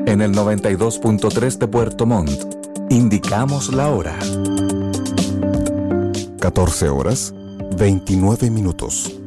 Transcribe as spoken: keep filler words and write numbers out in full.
En el noventa y dos punto tres de Puerto Montt, indicamos la hora. catorce horas, veintinueve minutos.